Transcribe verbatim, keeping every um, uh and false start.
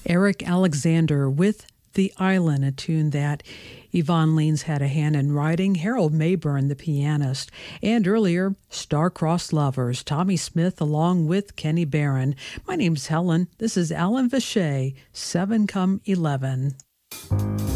Eric Alexander with The Island, a tune that Yvonne Leans had a hand in writing, Harold Mayburn, the pianist, and earlier, Star-Crossed Lovers, Tommy Smith along with Kenny Barron. My name's Helen. This is Alan Vichet, seven come eleven.